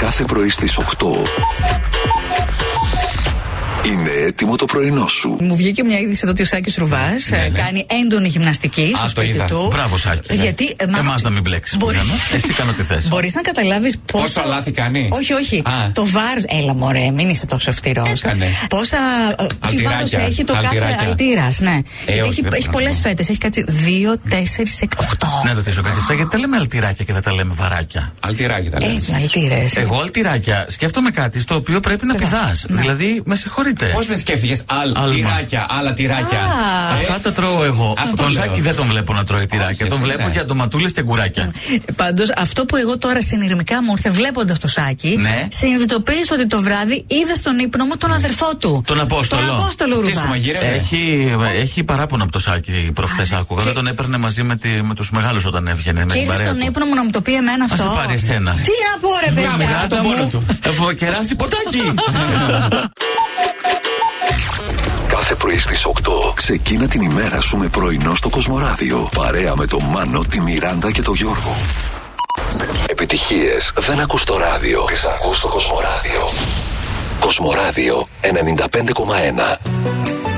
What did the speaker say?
Κάθε πρωί στις 8 είναι έτοιμο το πρωινό σου. Μου βγήκε μια είδηση εδώ ότι ο Σάκης Ρουβάς κάνει έντονη γυμναστική στο σπίτι του. Μπράβο, Σάκη. Γιατί εμάς να μην μπλέξεις. Εσύ κάνω τι θες. Μπορείς να καταλάβεις πόσα λάθη κάνει. Όχι. Το βάρος. Έλα, μωρέ, μην είσαι τόσο αυστηρός. Πόσα. Τι βάρος έχει το κάθε αλτήρας. Ναι. Γιατί έχει πολλές φέτες. Έχει κάτσει 2, 4, 8. Να ρωτήσω κάτι αυτά, γιατί τα λέμε αλτηράκια και δεν τα λέμε βαράκια. Αλτηράκια τα λέμε. Αλτήρες. Εγώ αλτηράκια σκέφτομαι κάτι στο οποίο πρέπει να πηδάς. Δηλαδή, με συγχωρείτε. Πώς δεν σκέφτηκες τυράκια, άλλα τυράκια. Αυτά τα τρώω εγώ. Τον Σάκη δεν τον βλέπω να τρώει τυράκια. Τον βλέπω για ντοματούλες και γκουράκια. Πάντως, αυτό που εγώ τώρα συνειρμικά μου ήρθε βλέποντας το Σάκη, συνειδητοποίησα ότι το βράδυ είδα στον ύπνο μου τον αδερφό του. Τον Απόστολο. Ρουβά. Έχει παράπονο από το Σάκη προχθές άκουγα. Δεν τον έπαιρνε μαζί με τους μεγάλους όταν έβγαινε. Και ήρθε στον ύπνο μου να μου το πει εμένα αυτό. Θα σε πάρει εσένα. Τι να πω, ρε παιδιά. Κεράσει ποτάκι. Κάθε πρωί στις 8 ξεκίνα την ημέρα σου με πρωινό στο Κοσμοράδιο. Παρέα με τον Μάνο, τη Μιράντα και τον Γιώργο. Επιτυχίες δεν ακούς στο ράδιο. Τις ακούς στο Κοσμοράδιο. Κοσμοράδιο 95,1.